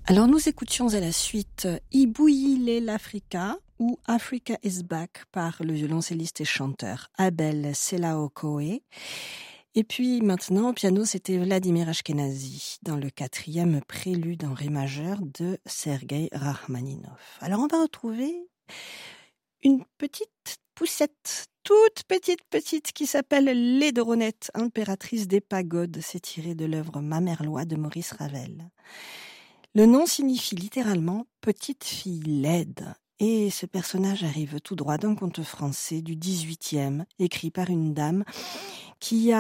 Alors nous écoutions à la suite Ibuile l'Africa ou Africa is Back par le violoncelliste et chanteur Abel Selaokoe. Et puis maintenant au piano c'était Vladimir Ashkenazy dans le 4e prélude en ré majeur de Sergueï Rachmaninov. Alors on va retrouver une petite poussette, toute petite, qui s'appelle Laidronette, impératrice des pagodes. C'est tiré de l'œuvre Mamerlois de Maurice Ravel. Le nom signifie littéralement « petite fille laide ». Et ce personnage arrive tout droit d'un conte français du XVIIIe, écrit par une dame qui a